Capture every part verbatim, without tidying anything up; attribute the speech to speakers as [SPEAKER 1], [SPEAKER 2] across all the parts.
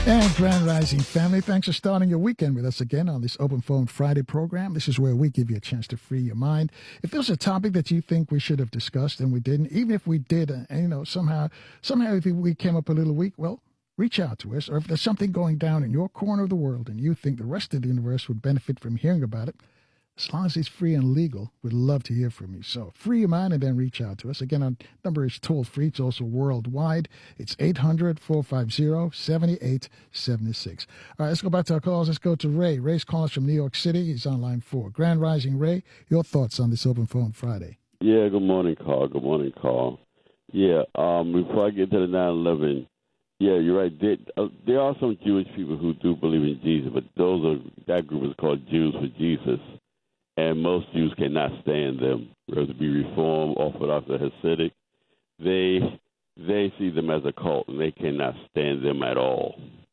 [SPEAKER 1] And Grand Rising family, thanks for starting your weekend with us again on this Open Phone Friday program. This is where we give you a chance to free your mind. If there's a topic that you think we should have discussed and we didn't, even if we did, uh, you know, somehow, somehow if we came up a little weak, well, reach out to us. Or if there's something going down in your corner of the world and you think the rest of the universe would benefit from hearing about it, as long as it's free and legal, we'd love to hear from you. So free your mind and then reach out to us. Again, our number is toll free. It's also worldwide. It's eight hundred, four five zero, seven eight seven six. All right, let's go back to our calls. Let's go to Ray. Ray's calling us from New York City. He's on line four. Grand Rising, Ray, your thoughts on this Open Phone Friday?
[SPEAKER 2] Yeah, good morning, Carl. Good morning, Carl. Yeah, um, before I get to the nine eleven, yeah, you're right. There, uh, there are some Jewish people who do believe in Jesus, but those are that group is called Jews for Jesus. And most Jews cannot stand them, whether it be Reform, Orthodox, or Hasidic. They they see them as a cult, and they cannot stand them at all.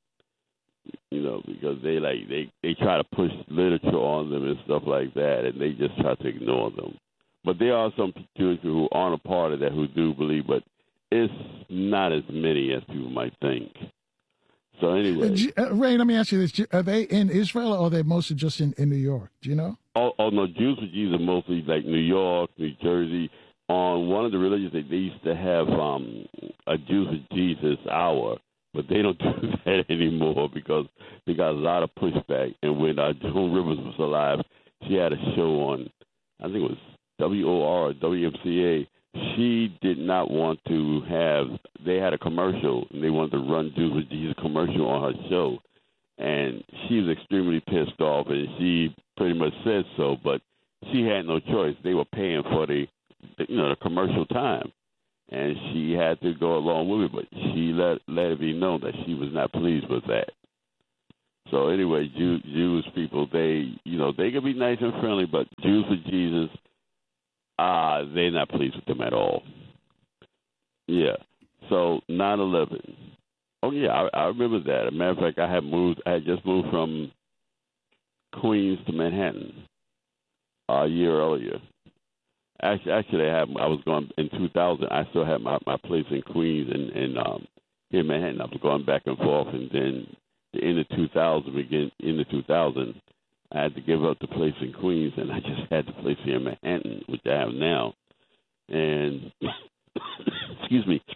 [SPEAKER 2] You know, because they like they, they try to push literature on them and stuff like that, and they just try to ignore them. But there are some Jewish people who aren't a part of that who do believe, but it's not as many as people might think. So anyway,
[SPEAKER 1] uh, Ray, let me ask you this: are they in Israel, or are they mostly just in, in New York? Do you know?
[SPEAKER 2] Oh, oh no, Jews for Jesus mostly like New York, New Jersey. On one of the religions, they, they used to have um, a Jews for Jesus hour, but they don't do that anymore because they got a lot of pushback. And when uh, Joan Rivers was alive, she had a show on, I think it was W O R or W M C A. She did not want to have, they had a commercial, and they wanted to run Jews for Jesus commercial on her show. And she was extremely pissed off, and she pretty much said so, but she had no choice. They were paying for the, you know, the commercial time, and she had to go along with it, but she let, let it be known that she was not pleased with that. So anyway, Jew, Jewish people, they, you know, they can be nice and friendly, but Jews for Jesus, Uh, they're not pleased with them at all. Yeah. So nine eleven. Oh, yeah, I, I remember that. As a matter of fact, I had moved. I had just moved from Queens to Manhattan uh, a year earlier. Actually, actually, I, had, I was going in two thousand. I still had my, my place in Queens and, and um, here in Manhattan. I was going back and forth, and then the end of two thousand, begin in the two thousand. I had to give up the place in Queens, and I just had the place here in Manhattan, which I have now. And, excuse me,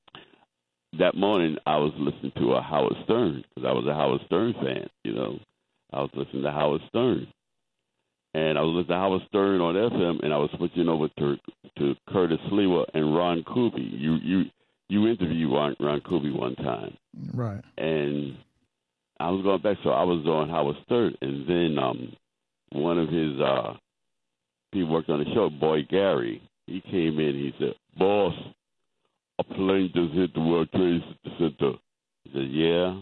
[SPEAKER 2] that morning I was listening to a Howard Stern, because I was a Howard Stern fan, you know. I was listening to Howard Stern. And I was listening to Howard Stern on F M, and I was switching over to to Curtis Sliwa and Ron Kuby. You you you interviewed Ron, Ron Kuby one time.
[SPEAKER 1] Right.
[SPEAKER 2] And I was going back, so I was on Howard Stern, and then um, one of his uh, people worked on the show, Boy Gary. He came in, he said, "Boss, a plane just hit the World Trade Center." He said, "Yeah,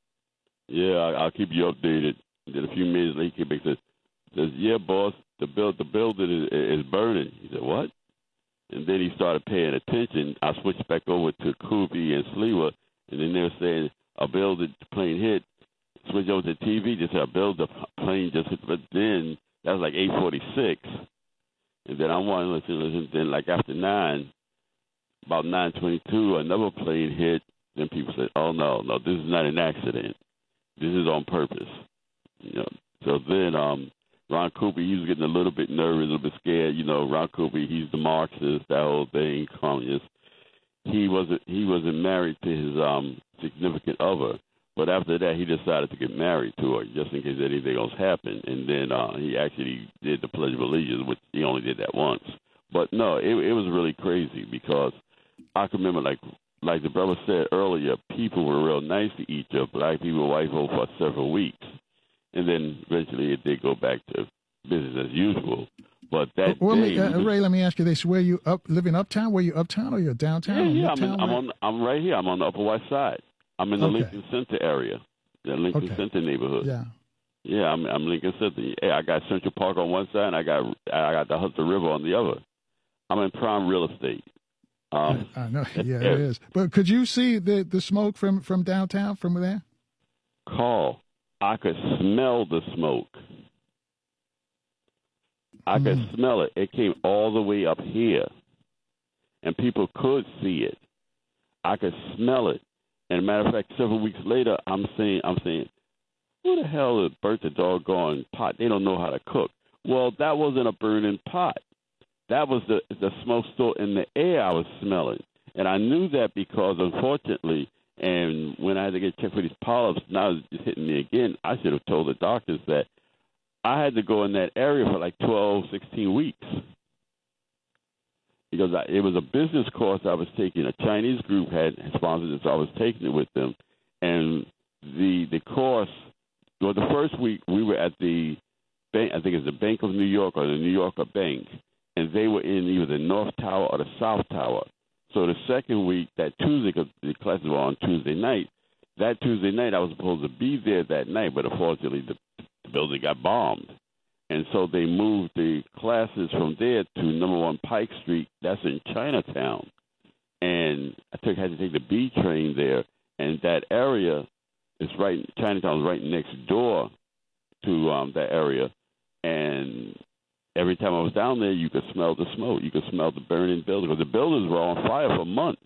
[SPEAKER 2] yeah, I, I'll keep you updated." And then a few minutes later, he came back and said, says, "Yeah, boss, the build the building is, is burning." He said, "What?" And then he started paying attention. I switched back over to Kuby and Sliwa, and then they were saying, "A building plane hit." Switch over to T V, just said, "A build the plane just hit." But then that was like eight forty-six, and then I wanted to listen, listen. Then like after nine, about nine twenty-two, another plane hit. Then people said, "Oh no, no, this is not an accident. This is on purpose." You know. So then um, Ron Kuby, he was getting a little bit nervous, a little bit scared. You know, Ron Kuby, he's the Marxist, that whole thing, communist. He wasn't he wasn't married to his um, significant other. But after that, he decided to get married to her just in case anything else happened. And then uh, he actually did the Pledge of Allegiance, which he only did that once. But no, it, it was really crazy because I can remember, like like the brother said earlier, people were real nice to each other. Black people were white folk for several weeks. And then eventually it did go back to business as usual. But that
[SPEAKER 1] well,
[SPEAKER 2] day,
[SPEAKER 1] uh,
[SPEAKER 2] was,
[SPEAKER 1] Ray, let me ask you this: Were you up living uptown? Were you uptown or you're downtown?
[SPEAKER 2] Yeah, yeah. I'm, in, I'm on. I'm right here. I'm on the Upper West Side. I'm in the
[SPEAKER 1] okay.
[SPEAKER 2] Lincoln Center area, the Lincoln
[SPEAKER 1] okay.
[SPEAKER 2] Center neighborhood.
[SPEAKER 1] Yeah.
[SPEAKER 2] Yeah, I'm, I'm Lincoln Center. Yeah, I got Central Park on one side, and I got I got the Hudson River on the other. I'm in prime real estate. Um,
[SPEAKER 1] I, I know. Yeah, it is. But could you see the, the smoke from, from downtown from there?
[SPEAKER 2] Carl, I could smell the smoke. I could mm. smell it. It came all the way up here, and people could see it. I could smell it. And a matter of fact, several weeks later, I'm saying, I'm saying, who the hell burnt the doggone pot? They don't know how to cook. Well, that wasn't a burning pot. That was the the smoke still in the air I was smelling. And I knew that because, unfortunately, and when I had to get checked for these polyps, now it's hitting me again, I should have told the doctors that I had to go in that area for like twelve, sixteen weeks. Because I, it was a business course I was taking. A Chinese group had sponsored it, so I was taking it with them. And the the course, well, the first week we were at the bank, I think it's the Bank of New York or the New Yorker Bank, and they were in either the North Tower or the South Tower. So the second week, that Tuesday, because the classes were on Tuesday night, that Tuesday night I was supposed to be there that night, but unfortunately the, the building got bombed. And so they moved the classes from there to number one Pike Street. That's in Chinatown. And I took had to take the B train there, and that area is right. Chinatown is right next door to um, that area. And every time I was down there, you could smell the smoke. You could smell the burning building, because the buildings were on fire for months.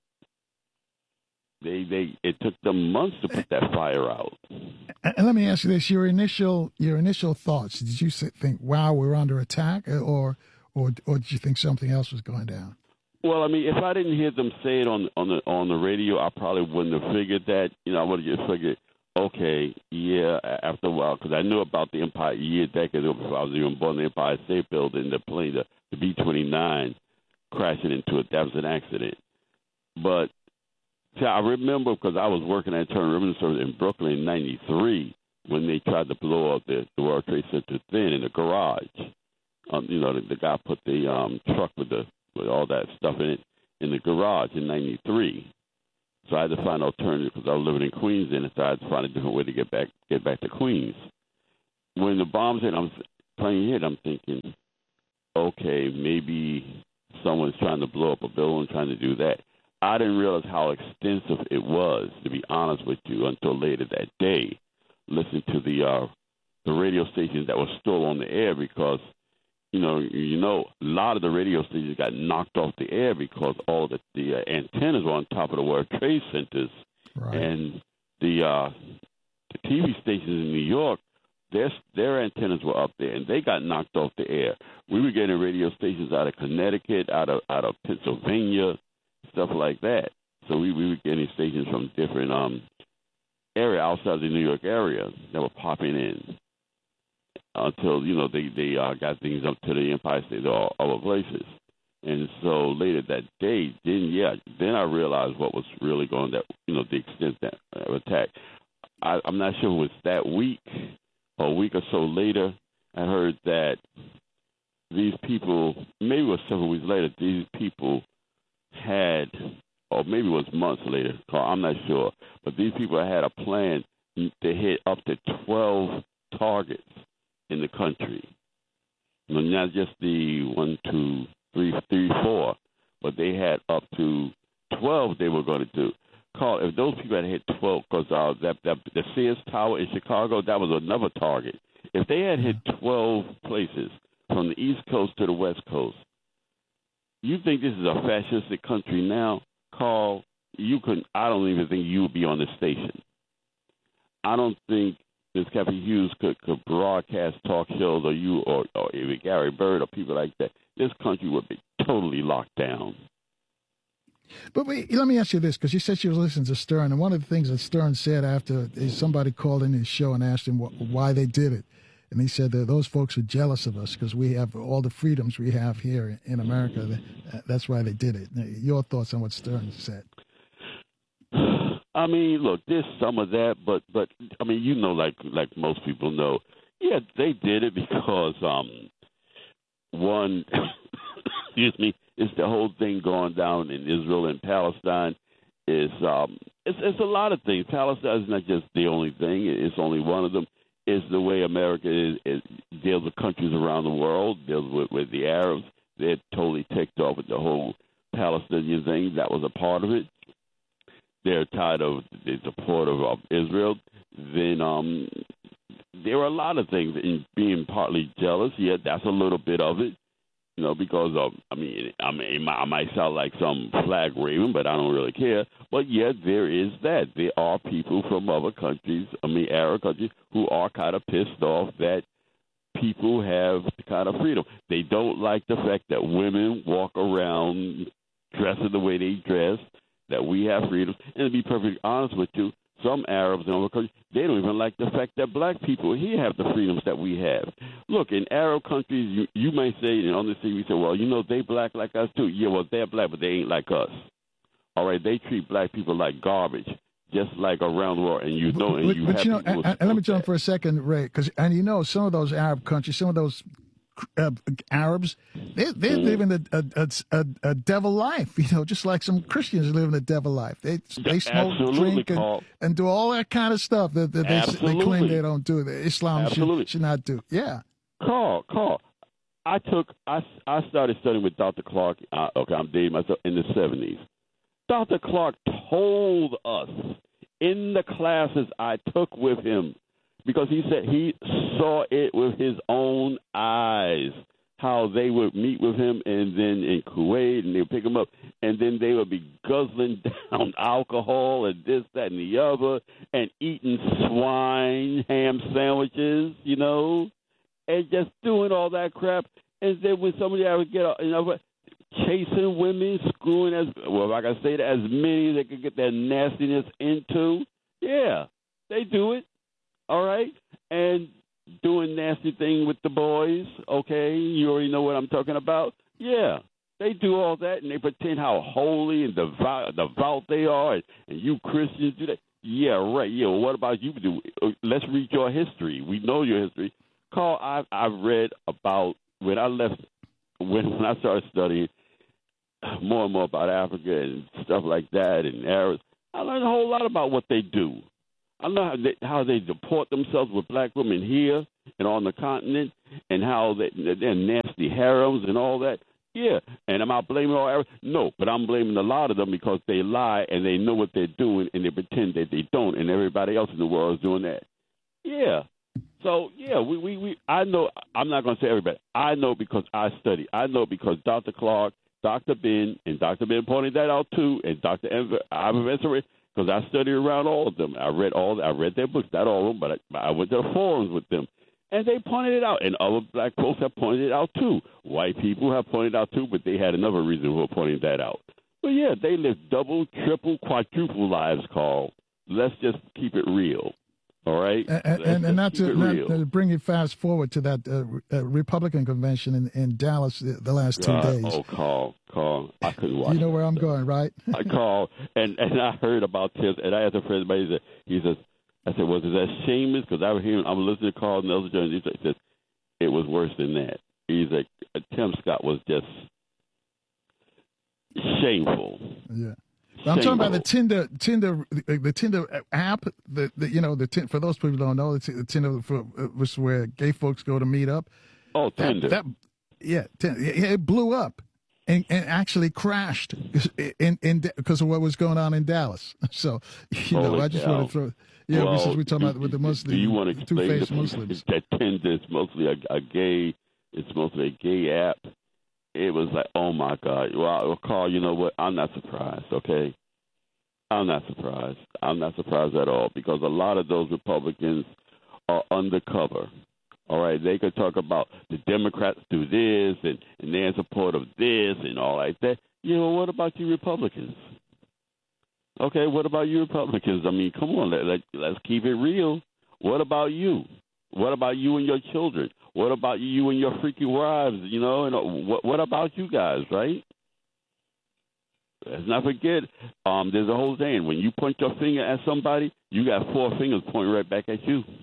[SPEAKER 2] They they it took them months to put that fire out.
[SPEAKER 1] And let me ask you this: your initial your initial thoughts. Did you think, "Wow, we're under attack," or or or did you think something else was going down?
[SPEAKER 2] Well, I mean, if I didn't hear them say it on on the on the radio, I probably wouldn't have figured that. You know, I would have just figured, okay, yeah. After a while, because I knew about the Empire a year, decades ago before I was even born. The Empire State Building, the plane, the, the B twenty-nine, crashing into it. That was an accident. But see, I remember because I was working at Turner Ribbon Service in Brooklyn in ninety-three when they tried to blow up the, the World Trade Center thing in the garage. Um, you know, the, the guy put the um, truck with the with all that stuff in it in the garage in ninety-three. So I had to find an alternative because I was living in Queens then, so I had to find a different way to get back get back to Queens. When the bombs hit, I'm playing hit. I'm thinking, okay, maybe someone's trying to blow up a building, trying to do that. I didn't realize how extensive it was, to be honest with you, until later that day, listening to the uh, the radio stations that were still on the air, because, you know, you know, a lot of the radio stations got knocked off the air because all the, the uh, antennas were on top of the World Trade Centers.
[SPEAKER 1] Right.
[SPEAKER 2] And the, uh, the T V stations in New York, their, their antennas were up there, and they got knocked off the air. We were getting radio stations out of Connecticut, out of out of Pennsylvania, stuff like that. So we, we were getting stations from different um area outside the New York area that were popping in until, you know, they, they uh, got things up to the Empire State or other places. And so later that day, then, yeah, then I realized what was really going, that, you know, the extent that uh, attack. I, I'm not sure if it was that week or a week or so later, I heard that these people, maybe it was several weeks later, these people had, or maybe it was months later, I'm not sure, but these people had a plan to hit up to twelve targets in the country. You know, not just the one, two, three, three, four, but they had up to twelve they were going to do. Carl, if those people had hit twelve, because uh, that, that the Sears Tower in Chicago, that was another target. If they had hit twelve places from the East Coast to the West Coast, you think this is a fascistic country now, Carl? You couldn't. I don't even think you would be on the station. I don't think this Captain Hughes could, could broadcast talk shows, or you, or, or even Gary Bird, or people like that. This country would be totally locked down.
[SPEAKER 1] But wait, let me ask you this, because you said she was listening to Stern, and one of the things that Stern said after is somebody called in his show and asked him what, why they did it. And he said that those folks are jealous of us because we have all the freedoms we have here in America. That's why they did it. Your thoughts on what Stern said?
[SPEAKER 2] I mean, look, there's some of that, but, but I mean, you know, like like most people know, yeah, they did it because, um, one, excuse me, it's the whole thing going down in Israel and Palestine. Is um, it's, it's a lot of things. Palestine is not just the only thing. It's only one of them. It's the way America is, is, deals with countries around the world, deals with, with the Arabs. They're totally ticked off with the whole Palestinian thing. That was a part of it. They're tired of the support of, of Israel. Then um, there are a lot of things in being partly jealous. Yeah, that's a little bit of it. You know, because of, I mean, I mean, it might, I might sound like some flag waving, but I don't really care. But yet there is that. There are people from other countries, I mean, Arab countries, who are kind of pissed off that people have kind of freedom. They don't like the fact that women walk around dressing the way they dress, that we have freedom. And to be perfectly honest with you, some Arabs in other countries, they don't even like the fact that black people here have the freedoms that we have. Look, in Arab countries, you, you may say, and on the T V, say, well, you know, they black like us too. Yeah, well, they're black, but they ain't like us. All right, they treat black people like garbage, just like around the world. And you know, and
[SPEAKER 1] but,
[SPEAKER 2] you
[SPEAKER 1] but
[SPEAKER 2] have
[SPEAKER 1] you know, and, and let me jump for a second, Ray, because and you know, some of those Arab countries, some of those uh, Arabs, they, they're mm-hmm. living a, a, a, a devil life, you know, just like some Christians living a devil life. They they smoke,
[SPEAKER 2] Absolutely,
[SPEAKER 1] drink, and, and do all that kind of stuff that, that they, they claim they don't do. That Islam should, should not do. Yeah.
[SPEAKER 2] Call, call. I took, I, I started studying with Doctor Clark. Uh, okay, I'm dating myself in the seventies. Doctor Clark told us in the classes I took with him, because he said he saw it with his own eyes, how they would meet with him and then in Kuwait, and they would pick him up, and then they would be guzzling down alcohol and this, that, and the other, and eating swine ham sandwiches, you know, and just doing all that crap. And then when somebody would get, you know, chasing women, screwing as well, like I say, as many they could get their nastiness into, yeah, they do it. All right, and doing nasty thing with the boys, okay, you already know what I'm talking about. Yeah, they do all that, and they pretend how holy and devout, devout they are, and, and you Christians do that. Yeah, right, yeah, well, what about you do? Let's read your history. We know your history. Carl, I, I've read about, when I left, when, when I started studying more and more about Africa and stuff like that and Arabs, I learned a whole lot about what they do. I know how they, how they deport themselves with black women here and on the continent, and how they, they're nasty harems and all that. Yeah, and am I blaming all Arabs? No, but I'm blaming a lot of them because they lie and they know what they're doing and they pretend that they don't, and everybody else in the world is doing that. Yeah. So, yeah, we, we, we I know, I'm not going to say everybody. I know because I study. I know because Doctor Clark, Doctor Ben, and Doctor Ben pointed that out too, and Doctor Ivan Ventura, because I studied around all of them. I read all. I read their books, not all of them, but I, I went to the forums with them, and they pointed it out. And other black folks have pointed it out too. White people have pointed it out too, but they had another reason for pointing that out. But yeah, they live double, triple, quadruple lives, Carl. Let's just keep it real. All right,
[SPEAKER 1] and, and, and not, to, not to bring you fast forward to that uh, uh, Republican convention in, in Dallas the, the last two
[SPEAKER 2] God,
[SPEAKER 1] days.
[SPEAKER 2] Oh, Carl, Carl, I couldn't watch.
[SPEAKER 1] You know where I'm
[SPEAKER 2] stuff.
[SPEAKER 1] going, right?
[SPEAKER 2] I called and and I heard about Tim, and I asked a friend, he said, he says, I said, was it that shameless? Because I was hearing, I'm listening to Carl and the other journalists. He says it was worse than that. He's like, Tim Scott was just shameful.
[SPEAKER 1] Yeah. I'm talking about the Tinder, Tinder, the Tinder app. The, the you know the for those people who don't know, the Tinder for, was where gay folks go to meet up.
[SPEAKER 2] Oh, Tinder.
[SPEAKER 1] That, that yeah, Tinder, it blew up and, and actually crashed in in because of what was going on in Dallas. So you know,
[SPEAKER 2] Holy
[SPEAKER 1] I just
[SPEAKER 2] cow.
[SPEAKER 1] want to throw. Yeah,
[SPEAKER 2] well,
[SPEAKER 1] since we're talking about with the Muslims,
[SPEAKER 2] do you want to explain
[SPEAKER 1] two-faced
[SPEAKER 2] the,
[SPEAKER 1] Muslims?
[SPEAKER 2] That Tinder is mostly a, a gay. It's mostly a gay app. It was like, oh my God. Well, Carl, you know what? I'm not surprised. Okay, I'm not surprised. I'm not surprised at all because a lot of those Republicans are undercover. All right, they could talk about the Democrats do this and, and they're in support of this and all like that. You know, what about you Republicans? Okay, what about you Republicans? I mean, come on, let, let, let's keep it real. What about you? What about you and your children? What about you and your freaky wives? You know, and what, what about you guys, right? Let's not forget, um, there's a whole saying, when you point your finger at somebody, you got four fingers pointing right back at you.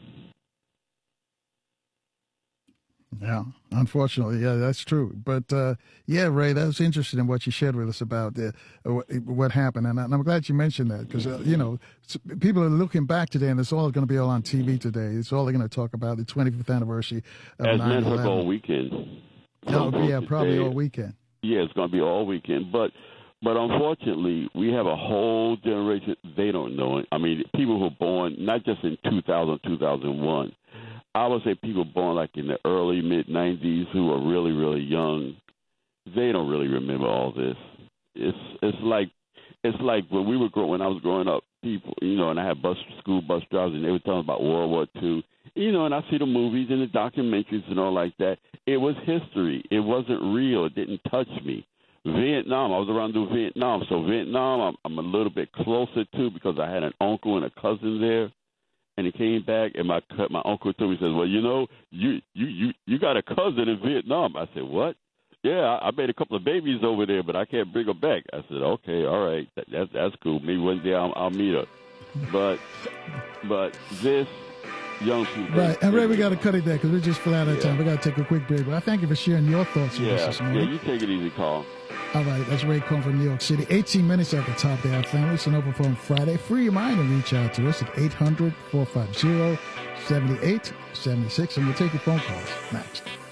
[SPEAKER 1] Yeah, unfortunately, yeah, that's true. But uh, yeah, Ray, that was interesting in what you shared with us about uh, what happened, and I'm glad you mentioned that because uh, you know people are looking back today, and it's all going to be all on T V today. It's all they're going to talk about the twenty-fifth anniversary of
[SPEAKER 2] As
[SPEAKER 1] nine eleven.
[SPEAKER 2] men all weekend.
[SPEAKER 1] Oh, yeah, probably all weekend.
[SPEAKER 2] Yeah, it's going to be all weekend, but but unfortunately, we have a whole generation. They don't know it. I mean, people who were born not just in two thousand, two thousand one. I would say people born like in the early, mid-nineties who are really, really young, they don't really remember all this. It's it's like it's like when we were growing when I was growing up, people, you know, and I had bus school bus drivers, and they were telling about World War Two. You know, and I see the movies and the documentaries and all like that. It was history. It wasn't real. It didn't touch me. Vietnam, I was around through Vietnam, so Vietnam I'm, I'm a little bit closer to because I had an uncle and a cousin there, and he came back, and my my uncle told me, he says, well, you know, you you you you got a cousin in Vietnam. I said, what? Yeah, I, I made a couple of babies over there, but I can't bring her back. I said, okay, all right, that, that's that's cool. Maybe one day I'll, I'll meet her. But but this young people.
[SPEAKER 1] Right, and Ray, we got to cut it there because we're just flat out of time. We got to take a quick break. But I thank you for sharing your thoughts with
[SPEAKER 2] Yeah,
[SPEAKER 1] us this morning.
[SPEAKER 2] yeah, you take it easy, Carl.
[SPEAKER 1] All right, that's Ray Cohn from New York City. eighteen minutes at the top there, family. It's an open phone Friday. Free your mind and reach out to us at eight hundred, four five zero, seven eight seven six, and we'll take your phone calls next.